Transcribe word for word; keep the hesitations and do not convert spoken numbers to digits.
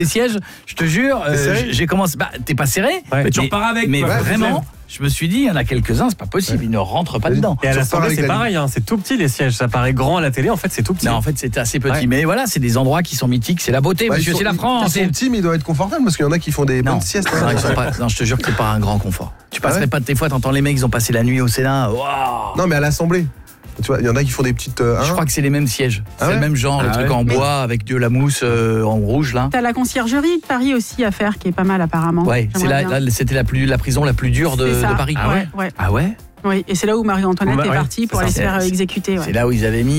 Les sièges, je te jure, euh, j'ai commencé. Bah, t'es pas serré, ouais. mais tu repars avec. Mais ouais, vraiment, je me suis dit, il y en a quelques-uns, c'est pas possible, ouais. ils ne rentrent pas dedans. Et à l'Assemblée, c'est pareil, hein, c'est tout petit les sièges. Ça paraît grand à la télé, en fait, c'est tout petit. Non, en fait, c'est assez petit. Ouais. Mais voilà, c'est des endroits qui sont mythiques, c'est la beauté, bah, monsieur, sont, c'est la France. Ils sont petits, mais ils doivent être confortables parce qu'il y en a qui font des bonnes siestes. Non, ils sont pas, non, je te jure que c'est pas un grand confort. Tu passerais ah ouais pas de tes fois, t'entends les mecs, ils ont passé la nuit au Sénat. Wow. Non, mais à l'Assemblée. Tu vois, il y en a qui font des petites. Euh, hein je crois que c'est les mêmes sièges. Ah c'est ouais le même genre, ah le truc ouais en mais bois avec de la mousse euh, en rouge là. T'as la conciergerie de Paris aussi à faire qui est pas mal apparemment. Ouais, c'est là, là, c'était la plus la prison la plus dure de, de Paris. Ah ouais, ouais. Ah ouais. Oui, et c'est là où Marie-Antoinette bah, est partie ouais, pour aller se faire exécuter. Ouais. C'est là où ils avaient mis